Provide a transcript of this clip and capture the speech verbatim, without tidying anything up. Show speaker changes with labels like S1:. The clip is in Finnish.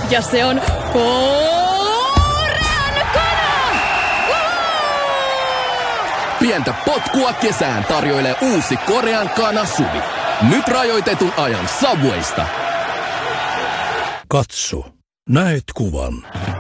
S1: Ja se on korean kana!
S2: Pientä potkua kesään tarjoilee uusi Korean kana Suvi. Nyt rajoitetun ajan Subwaysta.
S3: Katso, näet kuvan.